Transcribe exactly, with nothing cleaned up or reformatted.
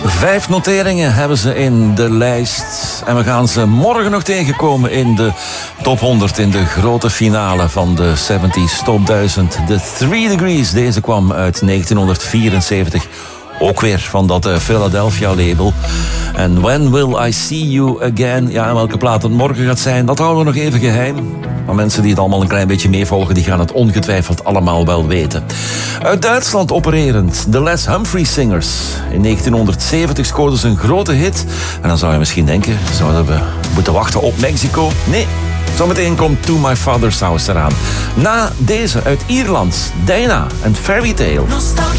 Vijf noteringen hebben ze in de lijst. En we gaan ze morgen nog tegenkomen in de top honderd. In de grote finale van de zeventig Top duizend. De Three Degrees. Deze kwam uit negentienhonderdvierenzeventig. Ook weer van dat uh, Philadelphia-label. En When Will I See You Again? Ja, welke plaat het morgen gaat zijn, dat houden we nog even geheim. Maar mensen die het allemaal een klein beetje meevolgen, die gaan het ongetwijfeld allemaal wel weten. Uit Duitsland opererend, de Les Humphrey Singers. In negentienhonderdzeventig scoorden ze een grote hit. En dan zou je misschien denken, zouden we moeten wachten op Mexico? Nee. Zometeen komt To My Father's House eraan. Na deze uit Ierland, Diana en Fairy Tale.